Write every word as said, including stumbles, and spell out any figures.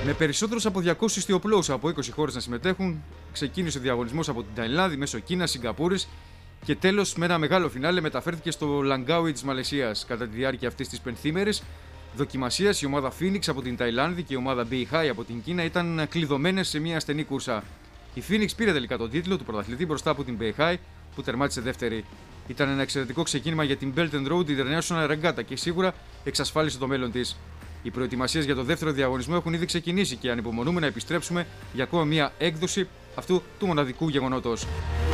Με περισσότερους από διακόσιους ιστιοπλώους από είκοσι χώρες να συμμετέχουν, ξεκίνησε ο διαγωνισμός από την Ταϊλάνδη μέσω Κίνας, Σιγκαπούρης και τέλος με ένα μεγάλο φινάλε μεταφέρθηκε στο Λαγκάουι της Μαλαισίας. Κατά τη διάρκεια αυτής της πενθήμερης δοκιμασίας, η ομάδα Phoenix από την Ταϊλάνδη και η ομάδα Beihai από την Κίνα ήταν κλειδωμένες σε μια στενή κούρσα. Η Phoenix πήρε τελικά τον τίτλο του πρωταθλητή μπροστά από την Beihai που τερμάτισε δεύτερη. Ήταν ένα εξαιρετικό ξεκίνημα για την Belt and Road International Regatta και σίγουρα εξασφάλισε το μέλλον της. Οι προετοιμασίες για το δεύτερο διαγωνισμό έχουν ήδη ξεκινήσει και ανυπομονούμε να επιστρέψουμε για ακόμα μια έκδοση αυτού του μοναδικού γεγονότος.